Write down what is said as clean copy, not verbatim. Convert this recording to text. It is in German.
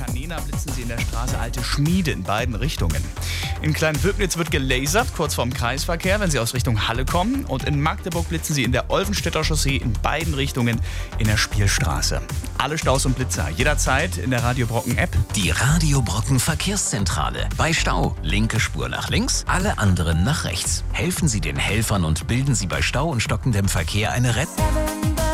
Canena blitzen sie in der Straße Alte Schmiede in beiden Richtungen. In Kleinwöbnitz wird gelasert, kurz vorm Kreisverkehr, wenn sie aus Richtung Halle kommen. Und in Magdeburg blitzen sie in der Olvenstädter Chaussee in beiden Richtungen in der Spielstraße. Alle Staus und Blitzer jederzeit in der Radio Brocken App. Die Radio Brocken Verkehrszentrale. Bei Stau linke Spur nach links, alle anderen nach rechts. Helfen Sie den Helfern und bilden Sie bei Stau und stockendem Verkehr eine Rettung.